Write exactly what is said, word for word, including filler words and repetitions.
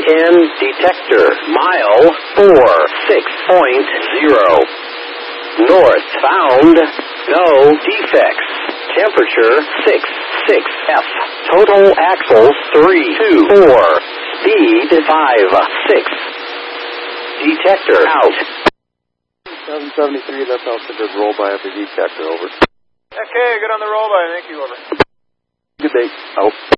ten detector. Mile four six point zero. Northbound. No defects. Temperature six six F. Total axles three two four. Speed five six. Detector out. seven seventy-three, that's altitude roll by at the detector, over. Okay, good on the roll by, thank you, over. Good day, out.